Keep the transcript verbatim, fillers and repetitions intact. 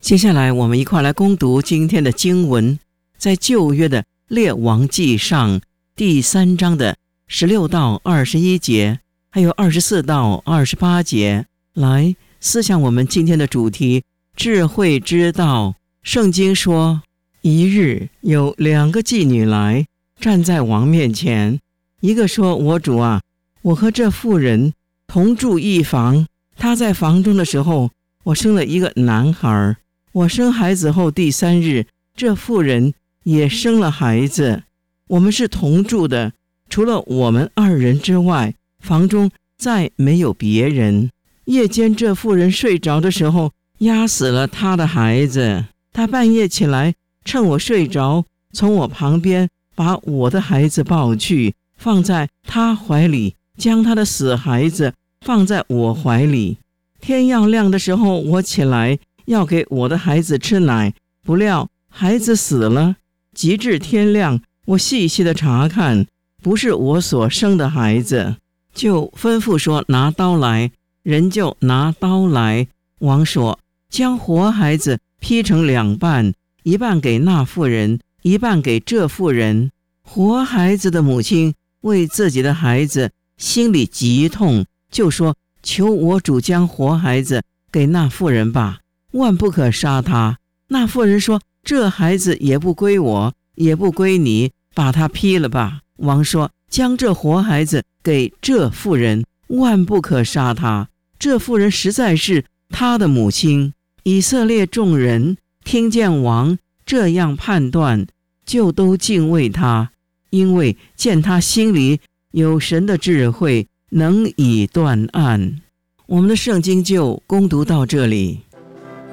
接下来我们一块来攻读今天的经文，在旧约的列王纪上第三章的十六到二十一节，还有二十四到二十八节，来思想我们今天的主题，智慧之道。圣经说，一日有两个妓女来，站在王面前，一个说，我主啊，我和这妇人同住一房，她在房中的时候，我生了一个男孩，我生孩子后第三日，这妇人也生了孩子，我们是同住的，除了我们二人之外，房中再没有别人。夜间这妇人睡着的时候，压死了她的孩子，她半夜起来，趁我睡着，从我旁边把我的孩子抱去，放在她怀里，将她的死孩子放在我怀里。天要亮的时候，我起来要给我的孩子吃奶，不料孩子死了。及至天亮，我细细的查看，不是我所生的孩子，就吩咐说，拿刀来。人就拿刀来。王说，将活孩子劈成两半，一半给那妇人，一半给这妇人。活孩子的母亲为自己的孩子心里极痛，就说，求我主将活孩子给那妇人吧，万不可杀他。那妇人说，这孩子也不归我，也不归你，把他劈了吧。王说，将这活孩子给这妇人，万不可杀他。这妇人实在是他的母亲。以色列众人听见王这样判断，就都敬畏他，因为见他心里有神的智慧，能以断案。我们的圣经就攻读到这里。